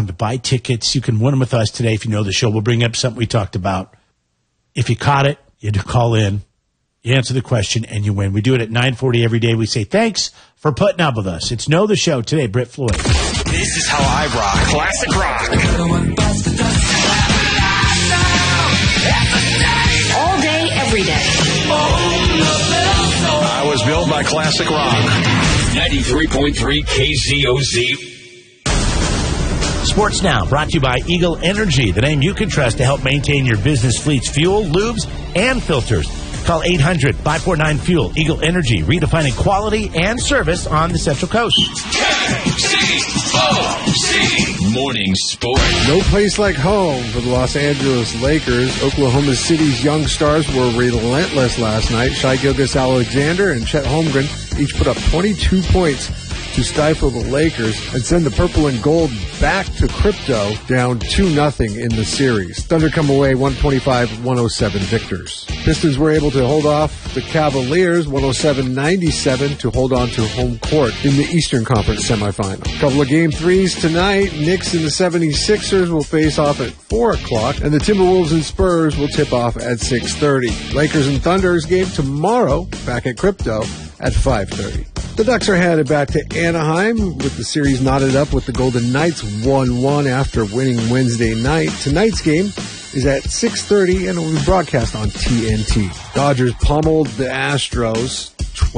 to buy tickets. You can win them with us today if you know the show. We'll bring up something we talked about. If you caught it, you had to call in. You answer the question, and you win. We do it at 9:40 every day. We say thanks for putting up with us. It's Know the Show today, Britt Floyd. This is how I rock. Classic rock. All day, every day. I was built by Classic Rock. 93.3 KZOZ. Sports Now, brought to you by Eagle Energy, the name you can trust to help maintain your business fleet's fuel, lubes, and filters. Call 800-549-FUEL. Eagle Energy, redefining quality and service on the Central Coast. KZOZ Morning Sport. No place like home for the Los Angeles Lakers. Oklahoma City's young stars were relentless last night. Shai Gilgeous-Alexander and Chet Holmgren each put up 22 points to stifle the Lakers and send the purple and gold back to crypto, down 2-0 in the series. Thunder come away 125-107 victors. Pistons were able to hold off the Cavaliers 107-97 to hold on to home court in the Eastern Conference semifinal. Couple of game threes tonight. Knicks and the 76ers will face off at 4 o'clock, and the Timberwolves and Spurs will tip off at 6:30. Lakers and Thunder's game tomorrow back at crypto at 5:30. The Ducks are headed back to Anaheim with the series knotted up with the Golden Knights 1-1 after winning Wednesday night. Tonight's game is at 6:30 and it will be broadcast on TNT. Dodgers pummeled the Astros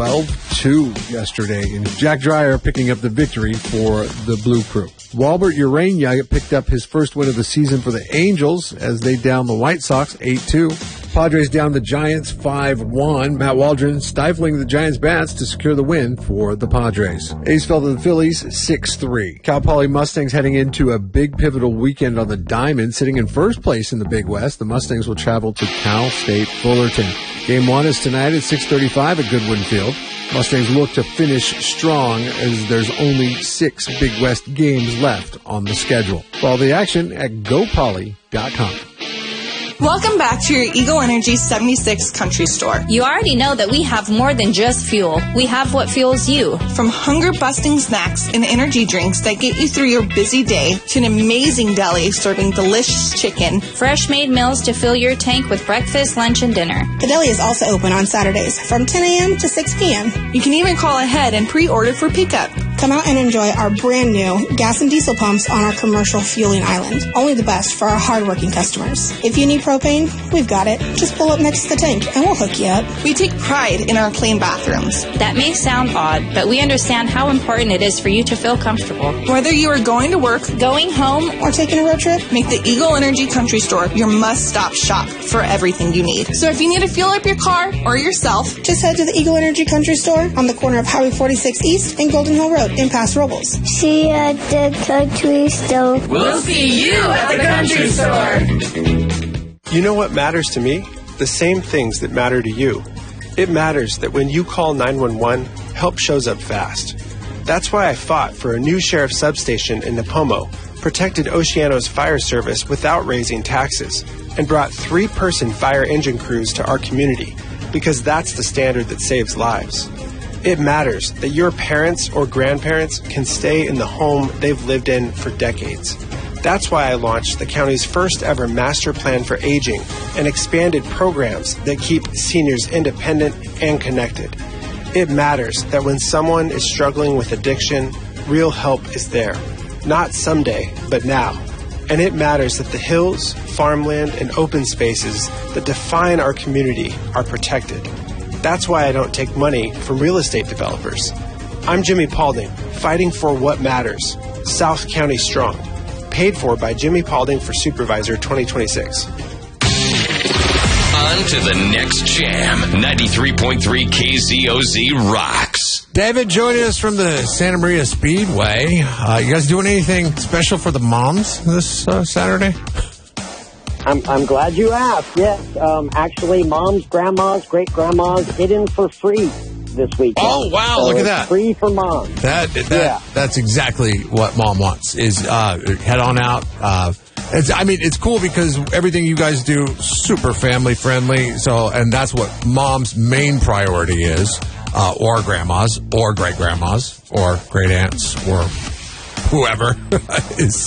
12-2 yesterday, and Jack Dreyer picking up the victory for the Blue Crew. Walbert Urania picked up his first win of the season for the Angels as they downed the White Sox 8-2. Padres down the Giants 5-1. Matt Waldron stifling the Giants' bats to secure the win for the Padres. A's fell to the Phillies 6-3. Cal Poly Mustangs heading into a big pivotal weekend on the Diamond. Sitting in first place in the Big West, the Mustangs will travel to Cal State Fullerton. Game 1 is tonight at 6:35 at Goodwin Field. Mustangs look to finish strong as there's only 6 Big West games left on the schedule. Follow the action at GoPoly.com. Welcome back to your Eagle Energy 76 Country Store. You already know that we have more than just fuel. We have what fuels you. From hunger-busting snacks and energy drinks that get you through your busy day to an amazing deli serving delicious chicken. Fresh made meals to fill your tank with breakfast, lunch, and dinner. The deli is also open on Saturdays from 10 a.m. to 6 p.m. You can even call ahead and pre-order for pickup. Come out and enjoy our brand new gas and diesel pumps on our commercial fueling island. Only the best for our hardworking customers. If you need propane, we've got it. Just pull up next to the tank and we'll hook you up. We take pride in our clean bathrooms. That may sound odd, but we understand how important it is for you to feel comfortable. Whether you are going to work, going home, or taking a road trip, make the Eagle Energy Country Store your must-stop shop for everything you need. So if you need to fuel up your car or yourself, just head to the Eagle Energy Country Store on the corner of Highway 46 East and Golden Hill Road in Paso Robles. See you at the country store. We'll see you at the country store. You know what matters to me? The same things that matter to you. It matters that when you call 911, help shows up fast. That's why I fought for a new sheriff substation in Nipomo, protected Oceano's fire service without raising taxes, and brought 3-person fire engine crews to our community, because that's the standard that saves lives. It matters that your parents or grandparents can stay in the home they've lived in for decades. That's why I launched the county's first ever master plan for aging and expanded programs that keep seniors independent and connected. It matters that when someone is struggling with addiction, real help is there. Not someday, but now. And it matters that the hills, farmland, and open spaces that define our community are protected. That's why I don't take money from real estate developers. I'm Jimmy Paulding, fighting for what matters. South County Strong. Paid for by Jimmy Paulding for Supervisor 2026. On to the next jam. 93.3 KZOZ rocks. David joining us from the Santa Maria Speedway. You guys doing anything special for the moms this Saturday? I'm glad you asked. Yes, actually, moms, grandmas, great-grandmas, hidden for free this weekend. Oh, wow, so look at that. Free for moms. That's exactly what mom wants, is head on out. It's cool because everything you guys do, super family-friendly, and that's what mom's main priority is, or grandmas, or great-grandmas, or great-aunts, or whoever is